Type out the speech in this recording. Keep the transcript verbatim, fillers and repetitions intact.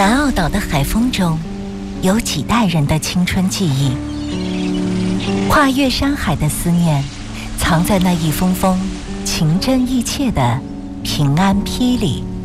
南澳岛的海风中，有几代人的青春记忆。跨越山海的思念，藏在那一封封情真意切的平安批里。